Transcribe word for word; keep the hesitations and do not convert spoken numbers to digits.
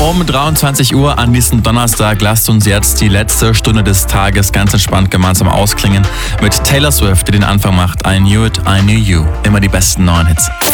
Um dreiundzwanzig Uhr an diesem Donnerstag lasst uns jetzt die letzte Stunde des Tages ganz entspannt gemeinsam ausklingen mit Taylor Swift, die den Anfang macht. I Knew It, I Knew You. Immer die besten neuen Hits.